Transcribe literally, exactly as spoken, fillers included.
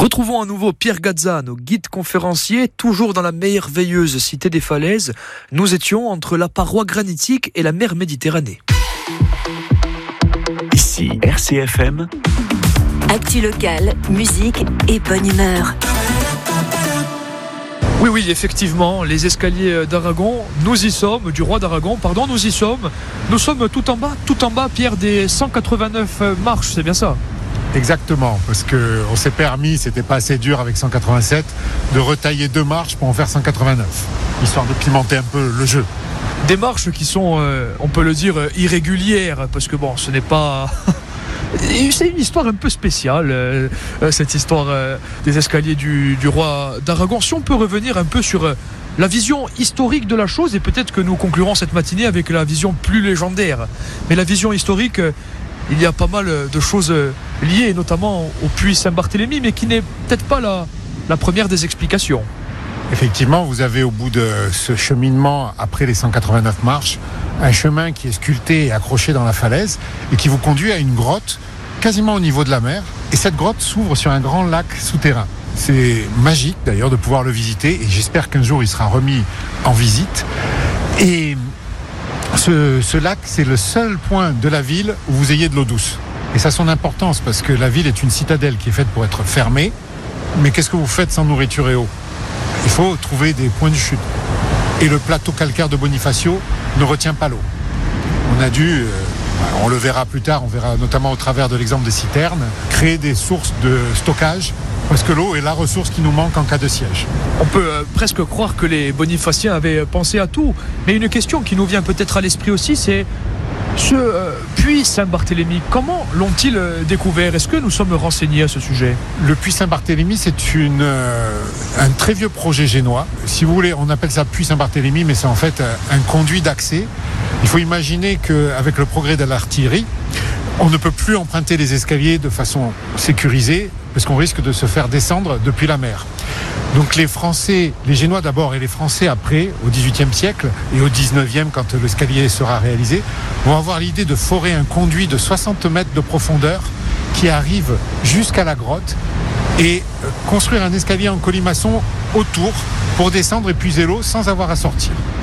Retrouvons à nouveau Pierre Gazza, nos guides conférenciers, toujours dans la merveilleuse cité des Falaises. Nous étions entre la paroi granitique et la mer Méditerranée. Ici R C F M. Actu locale, musique et bonne humeur. Oui, oui, effectivement, les escaliers d'Aragon, nous y sommes, du roi d'Aragon, pardon, nous y sommes. Nous sommes tout en bas, tout en bas, Pierre, des cent quatre-vingt-neuf marches, c'est bien ça ? Exactement, parce qu'on s'est permis, c'était pas assez dur avec cent quatre-vingt-sept, de retailler deux marches pour en faire cent quatre-vingt-neuf, histoire de pimenter un peu le jeu. Des marches qui sont, euh, on peut le dire, irrégulières, parce que bon, ce n'est pas... C'est une histoire un peu spéciale, euh, cette histoire euh, des escaliers du, du roi d'Aragon. Si on peut revenir un peu sur euh, la vision historique de la chose, et peut-être que nous conclurons cette matinée avec la vision plus légendaire. Mais la vision historique, euh, il y a pas mal de choses euh, liées, notamment au puits Saint-Barthélemy, mais qui n'est peut-être pas la, la première des explications. Effectivement, vous avez au bout de ce cheminement, après les cent quatre-vingt-neuf marches, un chemin qui est sculpté et accroché dans la falaise et qui vous conduit à une grotte quasiment au niveau de la mer. Et cette grotte s'ouvre sur un grand lac souterrain. C'est magique d'ailleurs de pouvoir le visiter et j'espère qu'un jour il sera remis en visite. Et ce, ce lac, c'est le seul point de la ville où vous ayez de l'eau douce. Et ça a son importance parce que la ville est une citadelle qui est faite pour être fermée. Mais qu'est-ce que vous faites sans nourriture et eau ? Il faut trouver des points de chute. Et le plateau calcaire de Bonifacio ne retient pas l'eau. On a dû, euh, on le verra plus tard, on verra notamment au travers de l'exemple des citernes, créer des sources de stockage, parce que l'eau est la ressource qui nous manque en cas de siège. On peut euh, presque croire que les Bonifaciens avaient pensé à tout. Mais une question qui nous vient peut-être à l'esprit aussi, c'est ce euh, puits Saint-Barthélemy, comment l'ont-ils euh, découvert ? Est-ce que nous sommes renseignés à ce sujet ? Le puits Saint-Barthélemy, c'est une, euh, un très vieux projet génois. Si vous voulez, on appelle ça puits Saint-Barthélemy, mais c'est en fait un, un conduit d'accès. Il faut imaginer qu'avec le progrès de l'artillerie, on ne peut plus emprunter les escaliers de façon sécurisée, parce qu'on risque de se faire descendre depuis la mer. Donc les Français, les Génois d'abord et les Français après, au dix-huitième siècle et au dix-neuvième, quand l'escalier sera réalisé, vont avoir l'idée de forer un conduit de soixante mètres de profondeur qui arrive jusqu'à la grotte et construire un escalier en colimaçon autour pour descendre et puiser l'eau sans avoir à sortir.